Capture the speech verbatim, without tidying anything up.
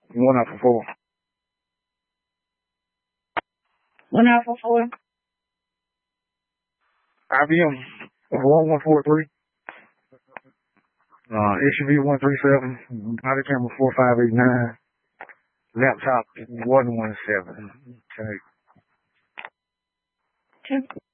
One Alpha Four. One Alpha Four. I B M one one four three. Uh, S U V one three seven. Body camera four five eight nine. Laptop one one seven. Okay. Okay.